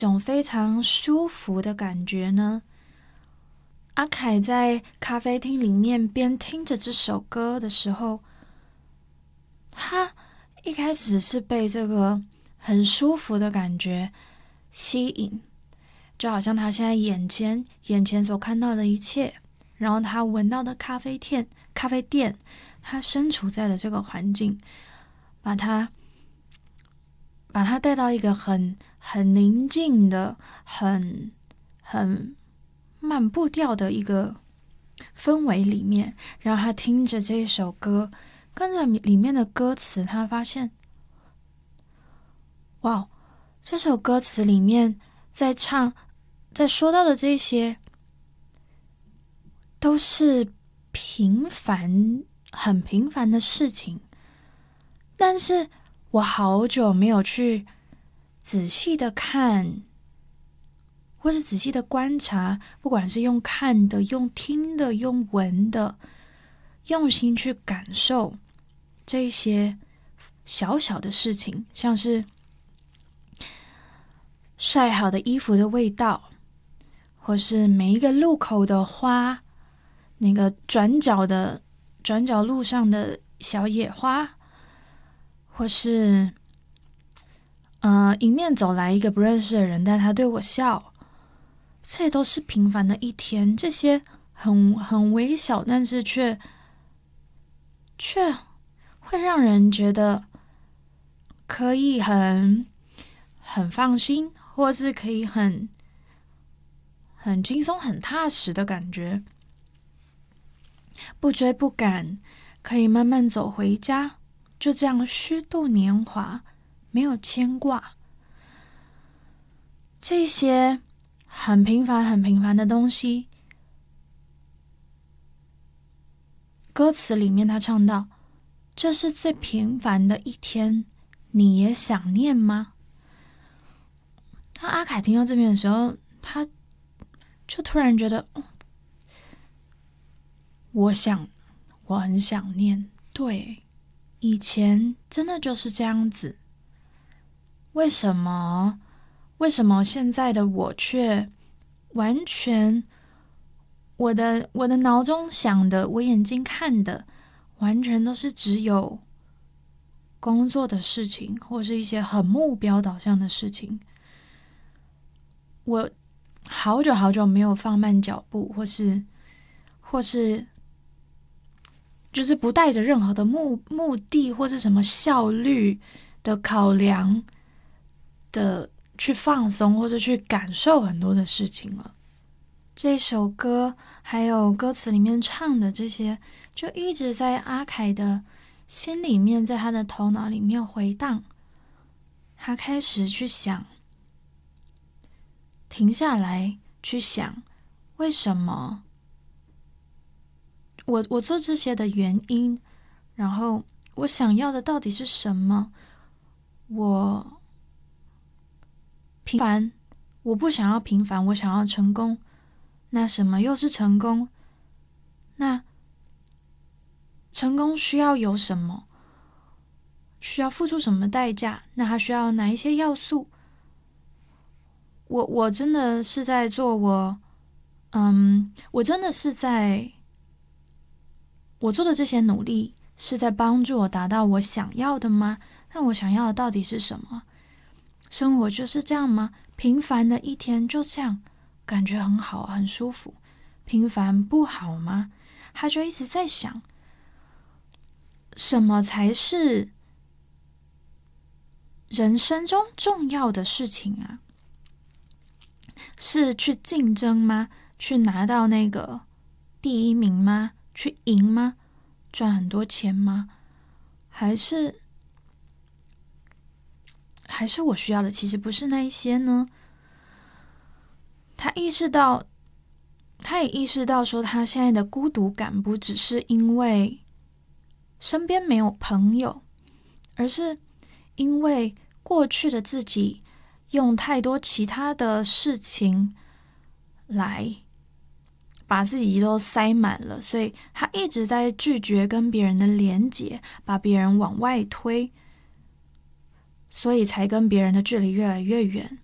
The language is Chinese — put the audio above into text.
种非常舒服的感觉呢？阿凯在咖啡厅里面边听着这首歌的时候，他一开始是被这个很舒服的感觉吸引，就好像他现在眼前所看到的一切，然后他闻到的咖啡店，他身处在的这个环境，把他带到一个很宁静的、很慢步调的一个氛围里面，然后他听着这一首歌，跟着里面的歌词，他发现，哇，这首歌词里面在说到的这些，都是很平凡的事情，但是我好久没有去仔细的看，或是仔细的观察，不管是用看的、用听的、用闻的，用心去感受这些小小的事情，像是晒好的衣服的味道，或是每一个路口的花，那个转角路上的小野花，或是迎面走来一个不认识的人，但他对我笑，这都是平凡的一天，这些很微小，但是却会让人觉得可以很放心，或是可以很轻松、很踏实的感觉，不追不赶，可以慢慢走回家，就这样虚度年华，没有牵挂。这些很平凡的东西，歌词里面他唱到，这是最平凡的一天，你也想念吗？当阿凯听到这边的时候，他就突然觉得，我很想念，对，以前真的就是这样子，为什么现在的我却完全我的脑中想的，我眼睛看的，完全都是只有工作的事情，或是一些很目标导向的事情。我好久没有放慢脚步，或是就是不带着任何的目的或是什么效率的考量的去放松，或者去感受很多的事情了。这首歌还有歌词里面唱的这些，就一直在阿凯的心里面，在他的头脑里面回荡。他开始去想，停下来去想，为什么我做这些的原因，然后我想要的到底是什么？我平凡，我不想要平凡，我想要成功。那什么又是成功？那成功需要有什么？需要付出什么代价？那它需要哪一些要素？我真的是在做我真的是在我做的这些努力是在帮助我达到我想要的吗？那我想要的到底是什么？生活就是这样吗？平凡的一天就这样，感觉很好，很舒服。平凡不好吗？他就一直在想，什么才是人生中重要的事情啊？是去竞争吗？去拿到那个第一名吗？去赢吗？赚很多钱吗？还是我需要的其实不是那一些呢？他也意识到说，他现在的孤独感不只是因为身边没有朋友，而是因为过去的自己用太多其他的事情来把自己都塞满了，所以他一直在拒绝跟别人的连结，把别人往外推，所以才跟别人的距离越来越远。